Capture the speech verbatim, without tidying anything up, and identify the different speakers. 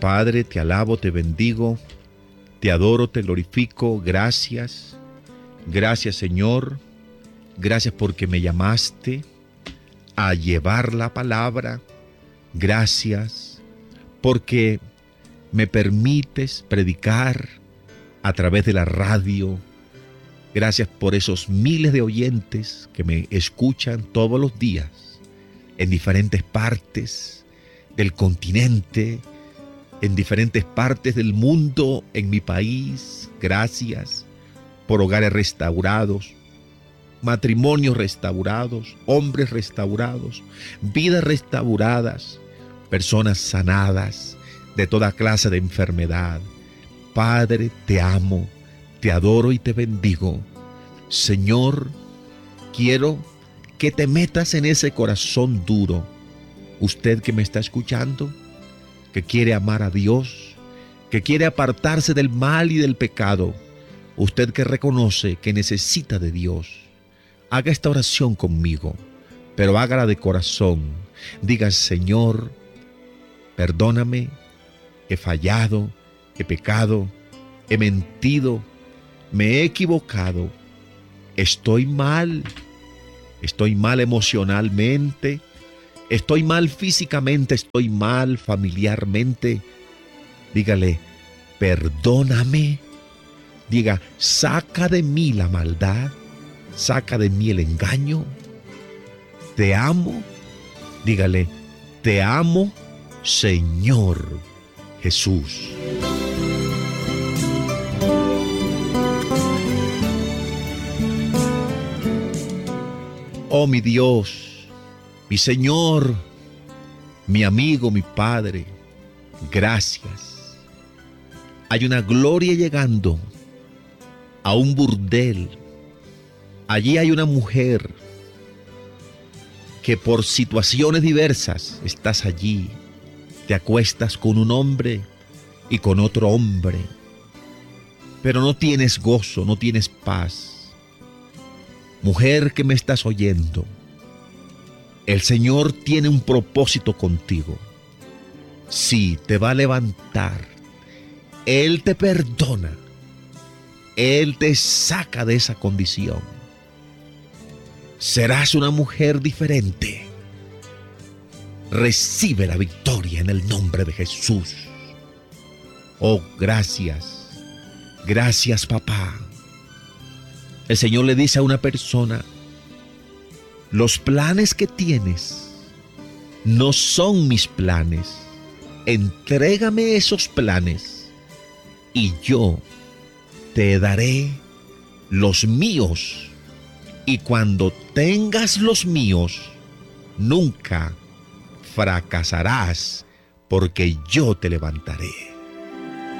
Speaker 1: Padre, te alabo, te bendigo, te adoro, te glorifico. Gracias, gracias Señor, gracias porque me llamaste a llevar la palabra. Gracias porque me permites predicar a través de la radio. Gracias por esos miles de oyentes que me escuchan todos los días en diferentes partes del continente, en diferentes partes del mundo, en mi país. Gracias por hogares restaurados, matrimonios restaurados, hombres restaurados, vidas restauradas, personas sanadas de toda clase de enfermedad. Padre, te amo, te adoro y te bendigo. Señor, quiero que te metas en ese corazón duro. Usted que me está escuchando, que quiere amar a Dios, que quiere apartarse del mal y del pecado. Usted que reconoce que necesita de Dios, haga esta oración conmigo, pero hágala de corazón. Diga: Señor, perdóname, he fallado, he pecado, he mentido, me he equivocado, estoy mal, estoy mal emocionalmente, estoy mal físicamente, estoy mal familiarmente. Dígale: perdóname. Diga: saca de mí la maldad, saca de mí el engaño. Te amo. Dígale: te amo, Señor Jesús. Oh mi Dios, mi Señor, mi amigo, mi Padre, gracias. Hay una gloria llegando a un burdel. Allí hay una mujer que por situaciones diversas estás allí. Te acuestas con un hombre y con otro hombre, pero no tienes gozo, no tienes paz. Mujer que me estás oyendo, el Señor tiene un propósito contigo. Sí, te va a levantar. Él te perdona. Él te saca de esa condición. Serás una mujer diferente. Recibe la victoria en el nombre de Jesús. Oh, gracias. Gracias, papá. El Señor le dice a una persona: los planes que tienes no son mis planes. Entrégame esos planes y yo te daré los míos. Y cuando tengas los míos, nunca fracasarás, porque yo te levantaré.